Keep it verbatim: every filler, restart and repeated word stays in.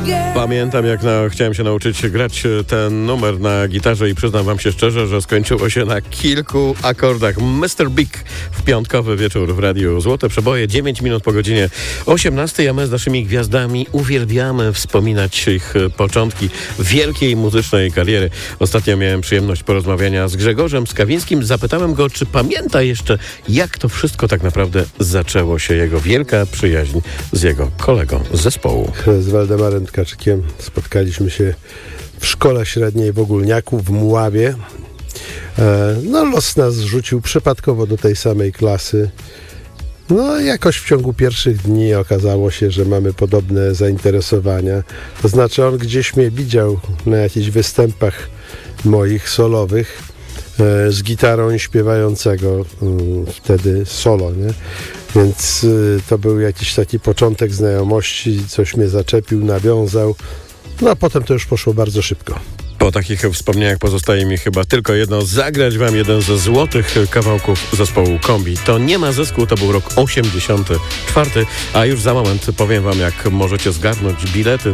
Pamiętam, jak na, chciałem się nauczyć grać ten numer na gitarze i przyznam wam się szczerze, że skończyło się na kilku akordach. mister Big w piątkowy wieczór w Radiu Złote Przeboje, dziewięć minut po godzinie osiemnastej, a my z naszymi gwiazdami uwielbiamy wspominać ich początki wielkiej muzycznej kariery. Ostatnio miałem przyjemność porozmawiania z Grzegorzem Skawińskim. Zapytałem go, czy pamięta jeszcze, jak to wszystko tak naprawdę zaczęło się, jego wielka przyjaźń z jego kolegą z zespołu. Z Waldemarem Tkaczykiem spotkaliśmy się w szkole średniej w Ogólniaku w Mławie. No, los nas rzucił przypadkowo do tej samej klasy. No, jakoś w ciągu pierwszych dni okazało się, że mamy podobne zainteresowania. To znaczy, on gdzieś mnie widział na jakichś występach moich solowych z gitarą i śpiewającego wtedy solo, nie? Więc to był jakiś taki początek znajomości, coś mnie zaczepił, nawiązał, no a potem to już poszło bardzo szybko. Po takich wspomnieniach pozostaje mi chyba tylko jedno, zagrać wam jeden ze złotych kawałków zespołu Kombi. To nie ma zysku, to był rok osiemdziesiąty czwarty, a już za moment powiem wam, jak możecie zgarnąć bilety